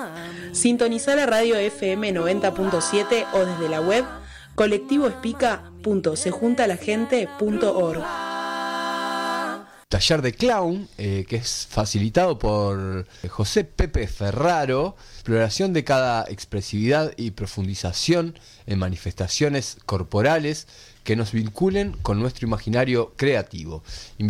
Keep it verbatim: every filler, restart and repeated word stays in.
Sintonizá la radio F M noventa punto siete o desde la web colectivo espica punto se junta la gente punto org. Taller de clown, eh, que es facilitado por José Pepe Ferraro, exploración de cada expresividad y profundización en manifestaciones corporales que nos vinculen con nuestro imaginario creativo.